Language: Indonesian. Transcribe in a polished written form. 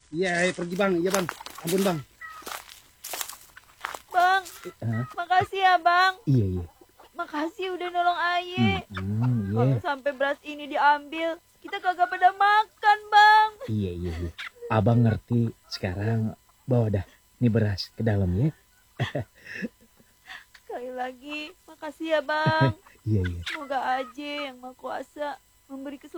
Iya, pergi bang. Iya bang. Ampun bang. Bang, makasih ya bang. Iya, iya. Makasih udah nolong Aye. Iya. Kalau sampai beras ini diambil, kita kagak pada makan bang. Iya, iya, iya. Abang ngerti. Sekarang bawa dah nih beras ke dalam ya. Sekali lagi, makasih ya bang. Iya, iya. Semoga aja yang Maha Kuasa memberi keselamatan